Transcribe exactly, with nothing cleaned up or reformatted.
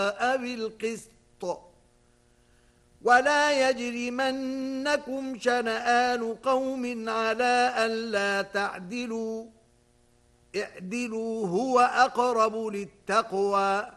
وجاء بالقسط ولا يجرمنكم شنآن قوم على ألا تعدلوا اعدلوا هو أقرب للتقوى